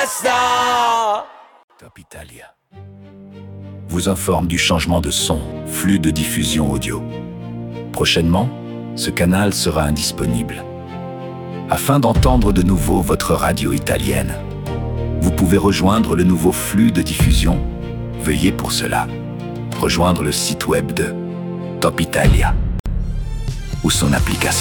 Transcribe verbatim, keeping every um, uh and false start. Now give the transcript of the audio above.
basta. Top Italia vous informe du changement de son, flux de diffusion audio. Prochainement, ce canal sera indisponible. Afin d'entendre de nouveau votre radio italienne, vous pouvez rejoindre le nouveau flux de diffusion. Veuillez pour cela rejoindre le site web de Top Italia ou son application.